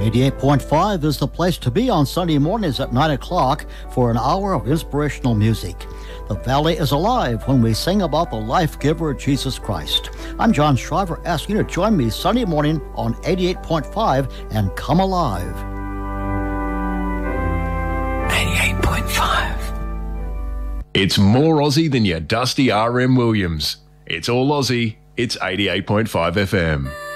88.5 is the place to be on Sunday mornings at 9 o'clock for an hour of inspirational music. The Valley is alive when we sing about the life giver, Jesus Christ. I'm John Shriver, asking you to join me Sunday morning on 88.5 and come alive. 88.5. It's more Aussie than your dusty R.M. Williams. It's all Aussie. It's 88.5 FM.